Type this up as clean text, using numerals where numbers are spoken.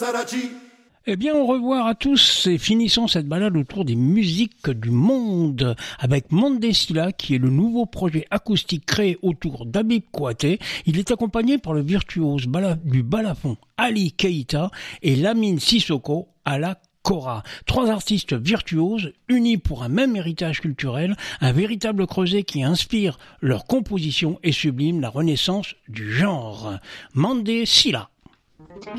Eh bien, au revoir à tous et finissons cette balade autour des musiques du monde avec Mandé Sylla qui est le nouveau projet acoustique créé autour d'Habib Kouyaté. Il est accompagné par le virtuose du balafon Ali Keïta et Lamine Sissoko à la Kora. 3 artistes virtuoses unis pour un même héritage culturel, un véritable creuset qui inspire leur composition et sublime la renaissance du genre. Mandé Sylla.